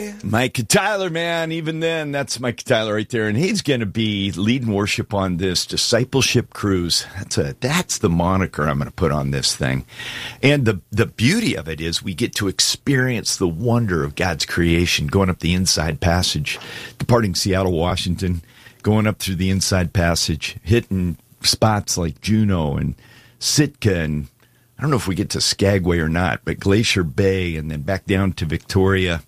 Mike Tyler, man, even then, that's Mike Tyler right there. And he's going to be leading worship on this discipleship cruise. That's the moniker I'm going to put on this thing. And the beauty of it is we get to experience the wonder of God's creation, going up the Inside Passage, departing Seattle, Washington, going up through the Inside Passage, hitting spots like Juneau and Sitka, and I don't know if we get to Skagway or not, but Glacier Bay, and then back down to Victoria.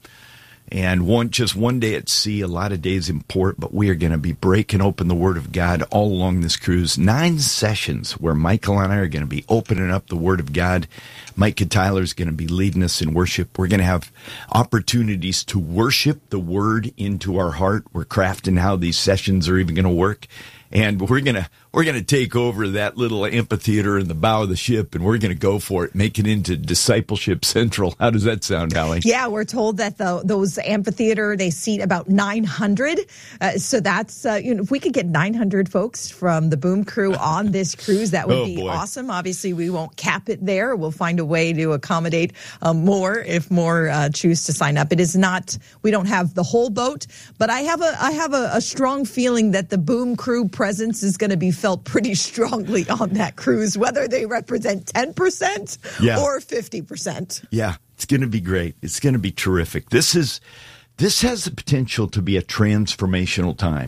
And just one day at sea, a lot of days in port, but we are going to be breaking open the Word of God all along this cruise. 9 sessions where Michael and I are going to be opening up the Word of God. Mike Tyler is going to be leading us in worship. We're going to have opportunities to worship the Word into our heart. We're crafting how these sessions are even going to work. And we're gonna take over that little amphitheater in the bow of the ship, and we're gonna go for it, make it into Discipleship Central. How does that sound, Hallie? Yeah, we're told that those amphitheater, they seat about 900. So that's if we could get 900 folks from the Boom Crew on this cruise, that would be awesome. Obviously, we won't cap it there. We'll find a way to accommodate more if more choose to sign up. It is not. We don't have the whole boat, but I have a strong feeling that the Boom Crew presence is going to be felt pretty strongly on that cruise, whether they represent 10% or 50%. Yeah, it's going to be great. It's going to be terrific. This has the potential to be a transformational time.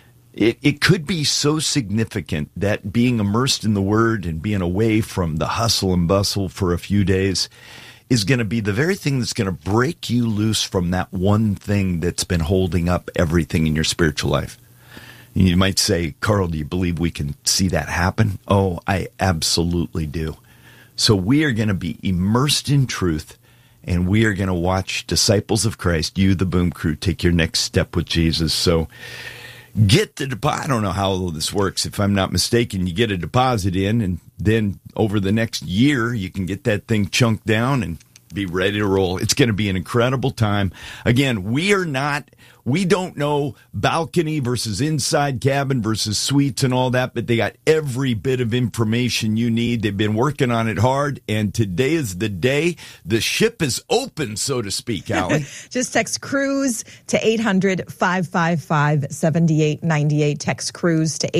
It could be so significant that being immersed in the Word and being away from the hustle and bustle for a few days is going to be the very thing that's going to break you loose from that one thing that's been holding up everything in your spiritual life. You might say, Carl, do you believe we can see that happen? Oh, I absolutely do. So we are going to be immersed in truth, and we are going to watch disciples of Christ, you, the Boom Crew, take your next step with Jesus. So get the deposit. I don't know how this works. If I'm not mistaken, you get a deposit in, and then over the next year, you can get that thing chunked down and be ready to roll. It's going to be an incredible time. Again, we don't know balcony versus inside cabin versus suites and all that, but they got every bit of information you need. They've been working on it hard, and today is the day. The ship is open, so to speak, Allie. Just text CRUISE to 800-555-7898. Text CRUISE to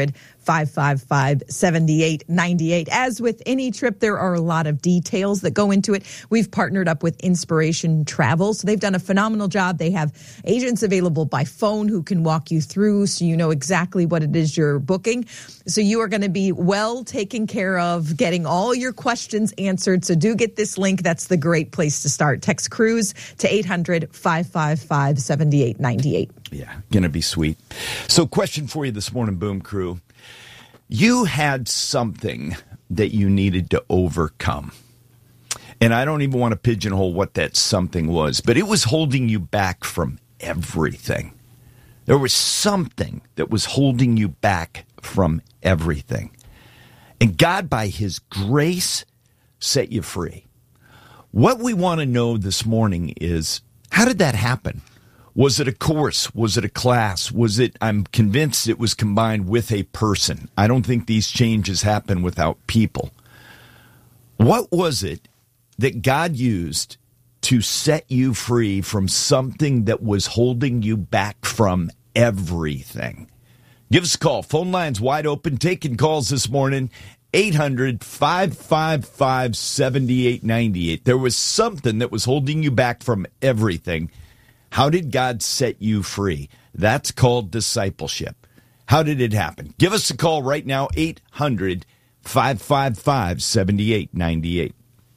800-555-7898. As with any trip, there are a lot of details that go into it. We've partnered up with Inspiration Travel, so they've done a phenomenal job. They have agents available by phone who can walk you through so you know exactly what it is you're booking. So you are going to be well taken care of, getting all your questions answered. So do get this link. That's the great place to start. Text CRUISE to 800-555-7898. Yeah, going to be sweet. So question for you this morning, Boom Crew. You had something that you needed to overcome. And I don't even want to pigeonhole what that something was, but it was holding you back from everything. There was something that was holding you back from everything. And God, by His grace, set you free. What we want to know this morning is, how did that happen? Was it a course? Was it a class? I'm convinced it was combined with a person. I don't think these changes happen without people. What was it that God used to set you free from something that was holding you back from everything? Give us a call. Phone lines wide open, taking calls this morning. 800-555-7898. There was something that was holding you back from everything. How did God set you free? That's called discipleship. How did it happen? Give us a call right now, 800-555-7898.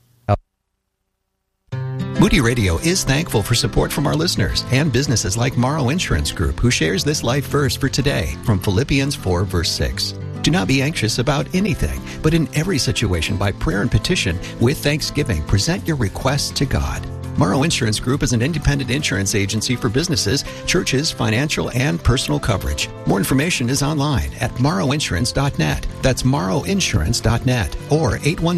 Moody Radio is thankful for support from our listeners and businesses like Morrow Insurance Group, who shares this life verse for today from Philippians 4, verse 6. Do not be anxious about anything, but in every situation, by prayer and petition, with thanksgiving, present your requests to God. Morrow Insurance Group is an independent insurance agency for businesses, churches, financial, and personal coverage. More information is online at morrowinsurance.net. That's morrowinsurance.net or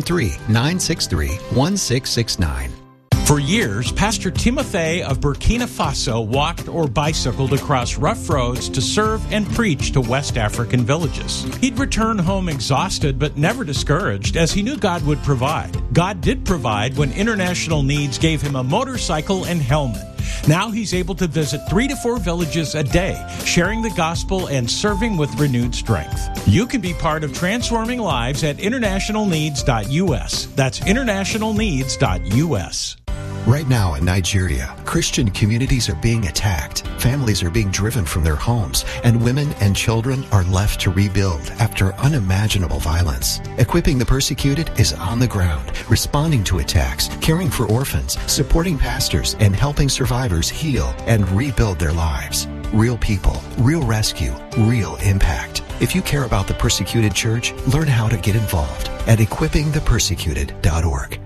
813-963-1669. For years, Pastor Timothy of Burkina Faso walked or bicycled across rough roads to serve and preach to West African villages. He'd return home exhausted but never discouraged, as he knew God would provide. God did provide when international needs gave him a motorcycle and helmet. Now he's able to visit 3 to 4 villages a day, sharing the gospel and serving with renewed strength. You can be part of transforming lives at internationalneeds.us. That's internationalneeds.us. Right now in Nigeria, Christian communities are being attacked, families are being driven from their homes, and women and children are left to rebuild after unimaginable violence. Equipping the Persecuted is on the ground, responding to attacks, caring for orphans, supporting pastors, and helping survivors heal and rebuild their lives. Real people, real rescue, real impact. If you care about the Persecuted Church, learn how to get involved at equippingthepersecuted.org.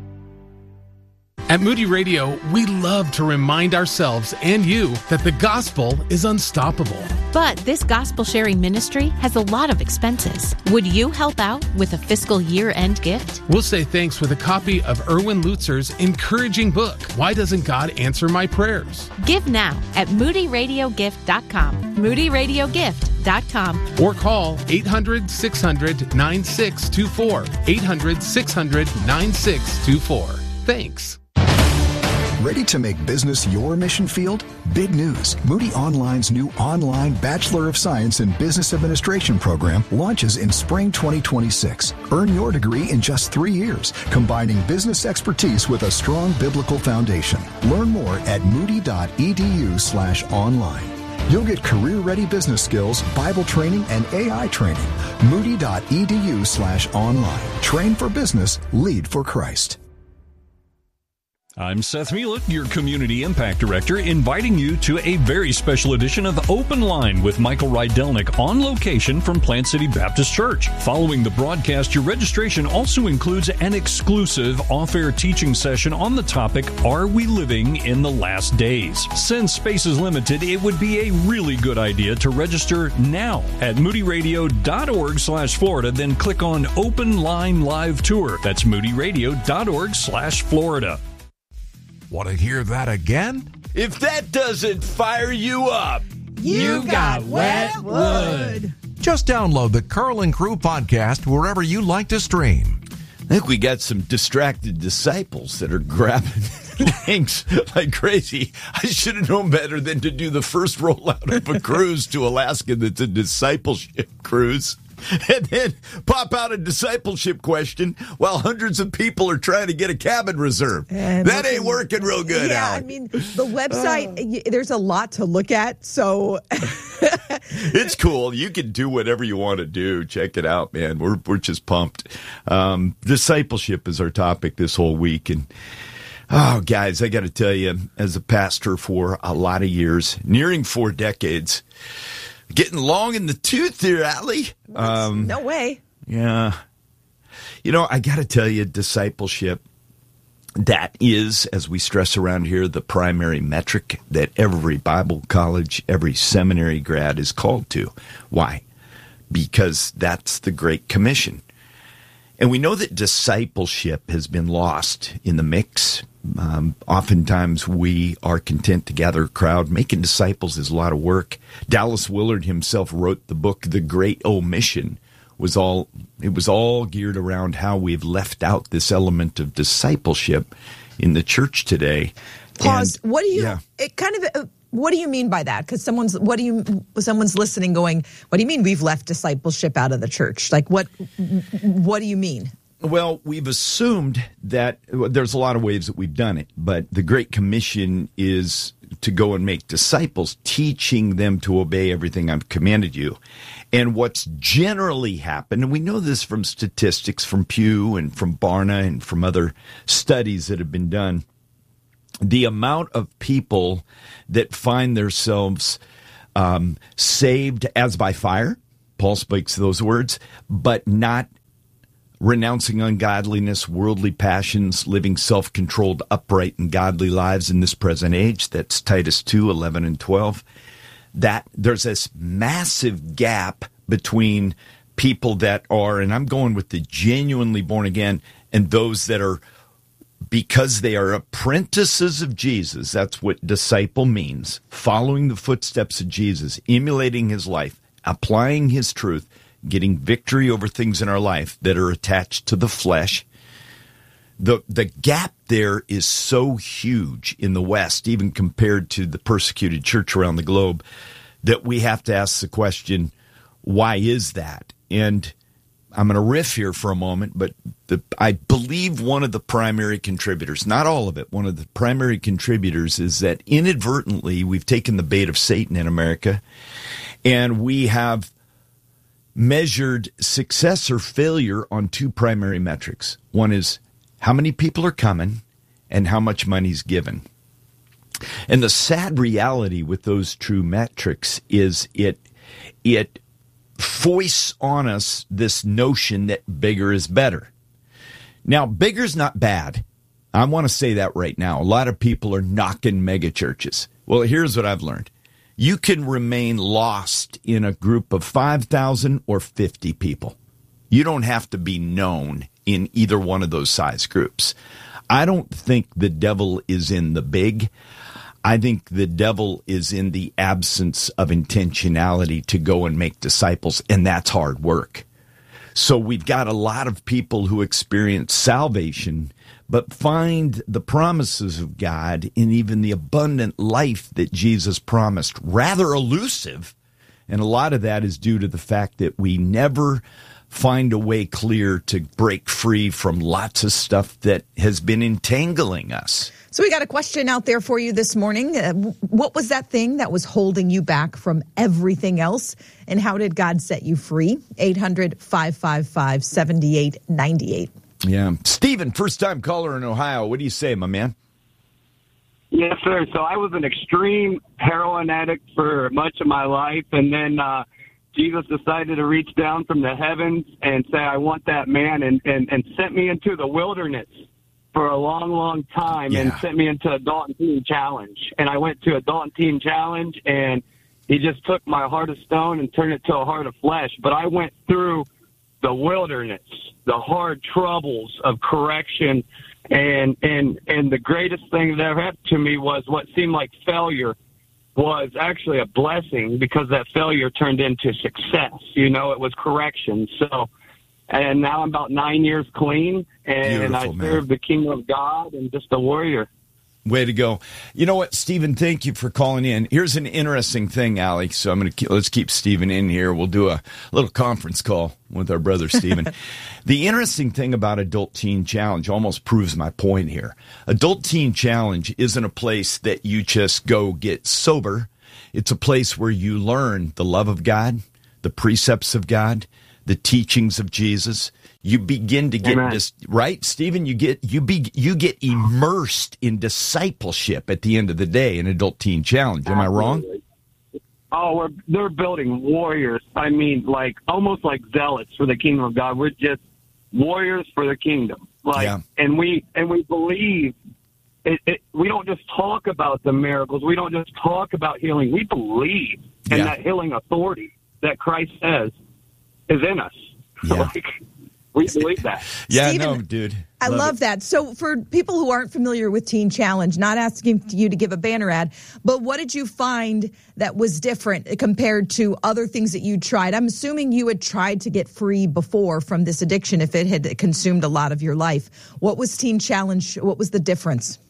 At Moody Radio, we love to remind ourselves and you that the gospel is unstoppable. But this gospel sharing ministry has a lot of expenses. Would you help out with a fiscal year-end gift? We'll say thanks with a copy of Erwin Lutzer's encouraging book, Why Doesn't God Answer My Prayers? Give now at moodyradiogift.com. moodyradiogift.com. Or call 800-600-9624. 800-600-9624. Thanks. Ready to make business your mission field? Big news. Moody Online's new online Bachelor of Science in Business Administration program launches in spring 2026. Earn your degree in just 3 years, combining business expertise with a strong biblical foundation. Learn more at moody.edu/online. You'll get career-ready business skills, Bible training, and AI training. Moody.edu/online. Train for business, lead for Christ. I'm Seth Mielek, your Community Impact Director, inviting you to a very special edition of Open Line with Michael Rydelnik on location from Plant City Baptist Church. Following the broadcast, your registration also includes an exclusive off-air teaching session on the topic, Are We Living in the Last Days? Since space is limited, it would be a really good idea to register now at moodyradio.org/Florida, then click on Open Line Live Tour. That's moodyradio.org/Florida. Want to hear that again? If that doesn't fire you up, you got wet wood. Just download the Curl and Crew podcast wherever you like to stream. I think we got some distracted disciples that are grabbing links like crazy. I should have known better than to do the first rollout of a cruise to Alaska that's a discipleship cruise. And then pop out a discipleship question while hundreds of people are trying to get a cabin reserved. That ain't working real good, Yeah, Alan. I mean, the website, there's a lot to look at, so... It's cool. You can do whatever you want to do. Check it out, man. We're just pumped. Discipleship is our topic this whole week. And, oh, guys, I got to tell you, as a pastor for a lot of years, nearing 4 decades... Getting long in the tooth there, Allie. No way. Yeah. You know, I got to tell you, discipleship, that is, as we stress around here, the primary metric that every Bible college, every seminary grad is called to. Why? Because that's the Great Commission. And we know that discipleship has been lost in the mix. Oftentimes we are content to gather a crowd. Making disciples is a lot of work. Dallas Willard himself wrote the book, The Great Omission. It was all geared around how we've left out this element of discipleship in the church today. Pause. What do you what do you mean by that? Because someone's listening going, what do you mean we've left discipleship out of the church? Like what do you mean? Well, we've assumed that there's a lot of ways that we've done it, but the Great Commission is to go and make disciples, teaching them to obey everything I've commanded you. And what's generally happened, and we know this from statistics from Pew and from Barna and from other studies that have been done, the amount of people that find themselves saved as by fire, Paul speaks those words, but not renouncing ungodliness, worldly passions, living self-controlled, upright, and godly lives in this present age. That's Titus 2:11 and 12. That there's this massive gap between people that are, and I'm going with the genuinely born again, and those that are, because they are apprentices of Jesus. That's what disciple means. Following the footsteps of Jesus, emulating his life, applying his truth, getting victory over things in our life that are attached to the flesh. The gap there is so huge in the West, even compared to the persecuted church around the globe, that we have to ask the question, why is that? And I'm going to riff here for a moment, but I believe one of the primary contributors, not all of it, one of the primary contributors is that inadvertently we've taken the bait of Satan in America, and we have measured success or failure on two primary metrics. One is how many people are coming and how much money's given. And the sad reality with those true metrics is it foists on us this notion that bigger is better. Now, bigger's not bad. I want to say that right now. A lot of people are knocking mega churches. Well, here's what I've learned. You can remain lost in a group of 5,000 or 50 people. You don't have to be known in either one of those size groups. I don't think the devil is in the big. I think the devil is in the absence of intentionality to go and make disciples, and that's hard work. So we've got a lot of people who experience salvation, but find the promises of God in even the abundant life that Jesus promised rather elusive. And a lot of that is due to the fact that we never find a way clear to break free from lots of stuff that has been entangling us. So we got a question out there for you this morning. What was that thing that was holding you back from everything else? And how did God set you free? 800-555-7898. Yeah. Stephen, first-time caller in Ohio. What do you say, my man? Yes, sir. So I was an extreme heroin addict for much of my life, and then Jesus decided to reach down from the heavens and say, I want that man, and sent me into the wilderness for a long, long time, and sent me into a Dalton Teen Challenge. And I went to a Dalton Teen Challenge, and he just took my heart of stone and turned it to a heart of flesh. But I went through the wilderness, the hard troubles of correction, and the greatest thing that ever happened to me was what seemed like failure was actually a blessing, because that failure turned into success. You know, it was correction. So, and now I'm about 9 years clean, and I serve the kingdom of God and just a warrior. Way to go. You know what, Stephen, thank you for calling in. Here's an interesting thing, Alex. So let's keep Stephen in here. We'll do a little conference call with our brother Stephen. The interesting thing about Adult Teen Challenge almost proves my point here. Adult Teen Challenge isn't a place that you just go get sober. It's a place where you learn the love of God, the precepts of God, the teachings of Jesus. You begin to get this, right, Stephen? You get immersed in discipleship at the end of the day in Adult Teen Challenge. Am I wrong? Oh, they're building warriors. I mean, like almost like zealots for the kingdom of God. We're just warriors for the kingdom. And we believe it. We don't just talk about the miracles. We don't just talk about healing. We believe in that healing authority that Christ says is in us. Yeah. We believe that. Yeah, Stephen, no, dude. I love that. So for people who aren't familiar with Teen Challenge, not asking you to give a banner ad, but what did you find that was different compared to other things that you tried? I'm assuming you had tried to get free before from this addiction if it had consumed a lot of your life. What was Teen Challenge? What was the difference?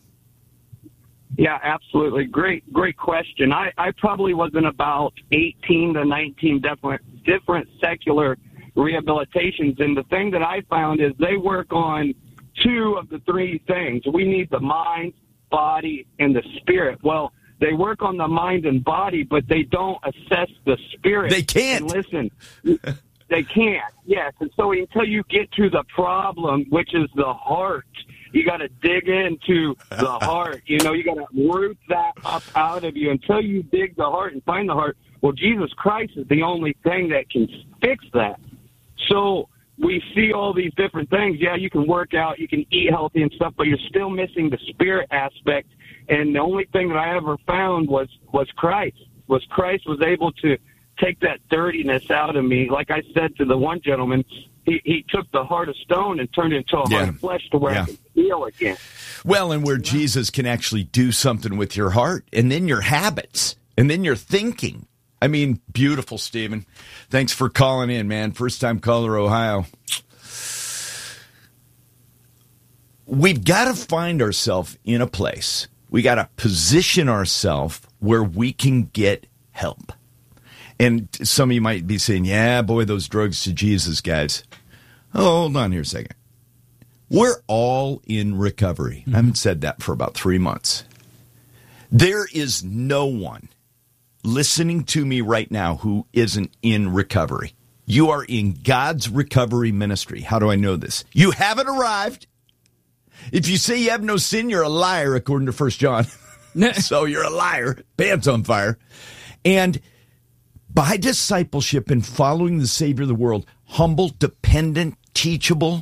Yeah, absolutely. Great question. I probably was in about 18 to 19 different secular rehabilitations, and the thing that I found is they work on two of the three things. We need the mind, body, and the spirit. Well, they work on the mind and body, but they don't assess the spirit. They can't. And listen, they can't. Yes, and so until you get to the problem, which is the heart, you got to dig into the heart. You know, you got to root that up out of you until you dig the heart and find the heart. Well, Jesus Christ is the only thing that can fix that. So we see all these different things. Yeah, you can work out, you can eat healthy and stuff, but you're still missing the spirit aspect. And the only thing that I ever found was Christ. Christ was able to take that dirtiness out of me. Like I said to the one gentleman, he took the heart of stone and turned it into a heart of flesh to where I can feel again. Well, and where Jesus can actually do something with your heart and then your habits and then your thinking. I mean, beautiful, Stephen. Thanks for calling in, man. First-time caller, Ohio. we've got to find ourselves in a place. We got to position ourselves where we can get help. And some of you might be saying, yeah, boy, those drugs to Jesus, guys. Oh, hold on here a second. We're all in recovery. I haven't said that for about 3 months. There is no one listening to me right now who isn't in recovery. You are in God's recovery ministry. How do I know this? You haven't arrived. If you say you have no sin, you're a liar, according to 1 John. So you're a liar. Pants on fire. And by discipleship and following the Savior of the world, humble, dependent, teachable,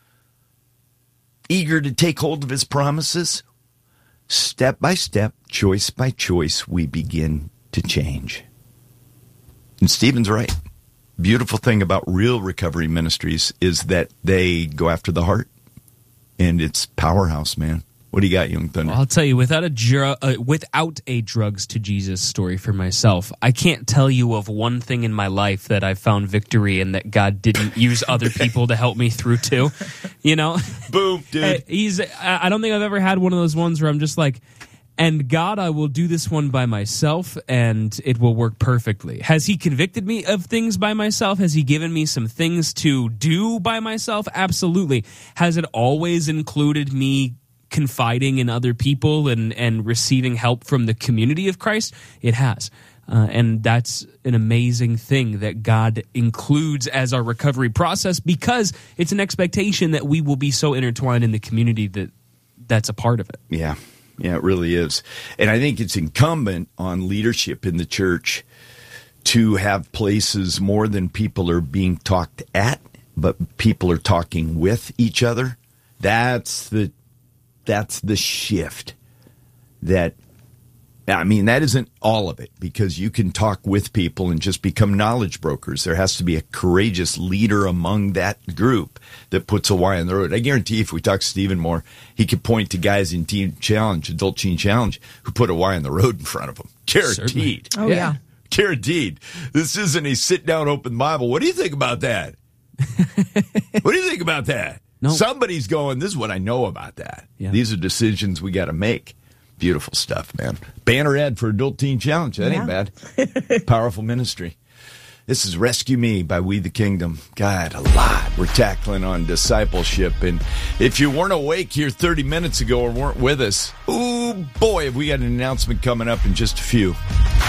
eager to take hold of his promises, step by step, choice by choice, we begin to change. And Stephen's right. Beautiful thing about real recovery ministries is that they go after the heart. And it's powerhouse, man. What do you got, Young Thunder? Well, I'll tell you, without a drugs to Jesus story for myself, I can't tell you of one thing in my life that I found victory and that God didn't use other people to help me through too. You know? Boom, dude. I don't think I've ever had one of those ones where I'm just like, and God, I will do this one by myself, and it will work perfectly. Has he convicted me of things by myself? Has he given me some things to do by myself? Absolutely. Has it always included me confiding in other people and receiving help from the community of Christ? It has. And that's an amazing thing that God includes as our recovery process, because it's an expectation that we will be so intertwined in the community that's a part of it. Yeah. Yeah, it really is. And I think it's incumbent on leadership in the church to have places more than people are being talked at, but people are talking with each other. That's the shift. That isn't all of it, because you can talk with people and just become knowledge brokers. There has to be a courageous leader among that group that puts a Y on the road. I guarantee if we talk to Stephen more, he could point to guys in Adult Teen Challenge, who put a Y on the road in front of them. Guaranteed. Certainly. Oh, yeah. Guaranteed. This isn't a sit-down open Bible. What do you think about that? What do you think about that? No. Somebody's going, this is what I know about that. Yeah. These are decisions we got to make. Beautiful stuff, man. Banner ad for Adult Teen Challenge. That ain't bad. Powerful ministry. This is Rescue Me by We the Kingdom. God, a lot we're tackling on discipleship. And if you weren't awake here 30 minutes ago or weren't with us, ooh, boy, have we got an announcement coming up in just a few.